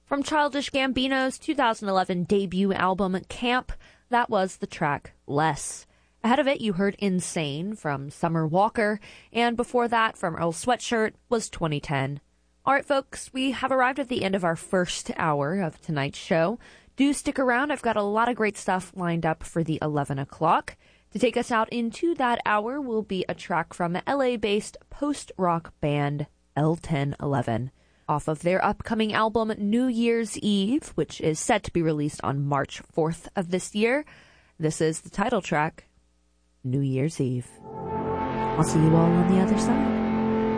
From Childish Gambino's 2011 debut album, Camp, that was the track Less. Ahead of it, you heard Insane from Summer Walker, and before that, from Earl Sweatshirt, was 2010. All right, folks, we have arrived at the end of our first hour of tonight's show. Do stick around. I've got a lot of great stuff lined up for the 11 o'clock. To take us out into that hour will be a track from LA-based post-rock band L1011. Off of their upcoming album New Year's Eve, which is set to be released on March 4th of this year. This is the title track, New Year's Eve. I'll see you all on the other side.